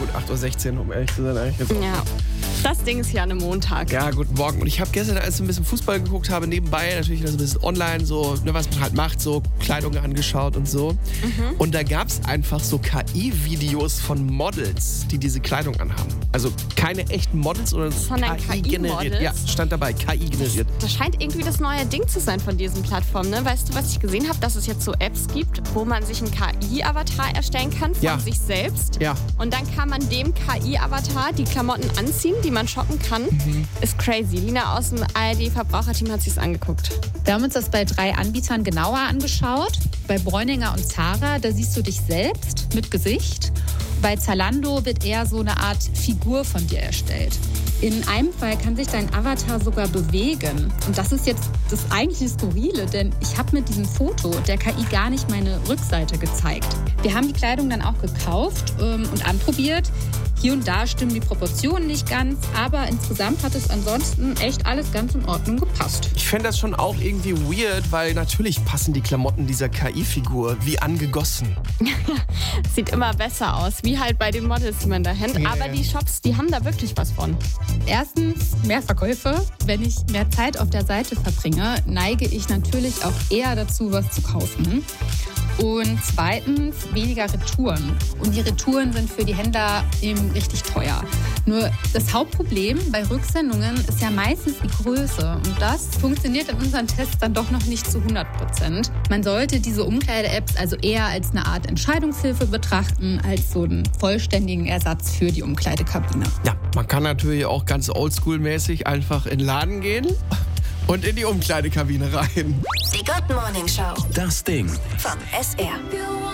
gut, 8.16 Uhr, um ehrlich zu sein. Eigentlich Ja, das Ding ist ja an einem Montag. Ja, guten Morgen. Und ich habe gestern, als ich ein bisschen Fußball geguckt habe, nebenbei natürlich so ein bisschen online, so, ne, was man halt macht, so Kleidung angeschaut und so. Und da gab es einfach so KI-Videos von Models, die diese Kleidung anhaben. Also keine echten Models, sondern KI generiert. Ja, stand dabei, KI generiert. Das scheint irgendwie das neue Ding zu sein von diesen Plattformen. Ne? Weißt du, was ich gesehen habe? Dass es jetzt so Apps gibt, wo man sich einen KI-Avatar erstellen kann von sich selbst. Ja. Und dann kann man dem KI-Avatar die Klamotten anziehen, die man shoppen kann. Ist crazy. Lina aus dem ARD-Verbraucherteam hat sich's angeguckt. Wir haben uns das bei 3 Anbietern genauer angeschaut. Bei Bräuninger und Zara, da siehst du dich selbst mit Gesicht. Bei Zalando wird eher so eine Art Figur von dir erstellt. In einem Fall kann sich dein Avatar sogar bewegen. Und das ist jetzt das eigentliche Skurrile, denn ich habe mit diesem Foto der KI gar nicht meine Rückseite gezeigt. Wir haben die Kleidung dann auch gekauft und anprobiert. Hier und da stimmen die Proportionen nicht ganz, aber insgesamt hat es ansonsten echt alles ganz in Ordnung gepasst. Ich fände das schon auch irgendwie weird, weil natürlich passen die Klamotten dieser KI-Figur wie angegossen. Sieht immer besser aus, wie halt bei den Models, die man da kennt. Yeah. Aber die Shops, die haben da wirklich was von. Erstens, mehr Verkäufe. Wenn ich mehr Zeit auf der Seite verbringe, neige ich natürlich auch eher dazu, was zu kaufen. Und zweitens, weniger Retouren. Und die Retouren sind für die Händler eben richtig teuer. Nur das Hauptproblem bei Rücksendungen ist ja meistens die Größe. Und das funktioniert in unseren Tests dann doch noch nicht zu 100%. Man sollte diese Umkleide-Apps also eher als eine Art Entscheidungshilfe betrachten, als so einen vollständigen Ersatz für die Umkleidekabine. Ja, man kann natürlich auch ganz oldschool-mäßig einfach in den Laden gehen und in die Umkleidekabine rein. Die Good Morning Show. Das Ding. Vom SR.